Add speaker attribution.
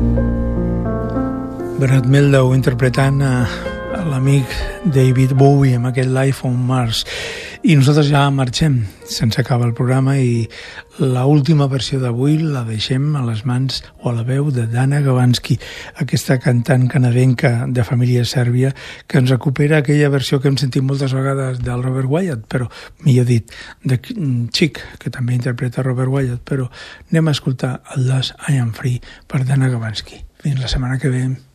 Speaker 1: Brad Mehldau interpretant l'amic David Bowie amb aquest Life on Mars. I nosaltres ja marxem, se'ns acaba el programa i l'última versió d'avui la deixem a les mans o a la veu de Dana Gawanski, aquesta cantant canadenca de família sèrbia que ens recupera aquella versió que hem sentit moltes vegades del Robert Wyatt, però millor dit, de Chic, que també interpreta Robert Wyatt, però anem a escoltar el Thus I Am Free per Dana Gawanski. Fins la setmana que ve.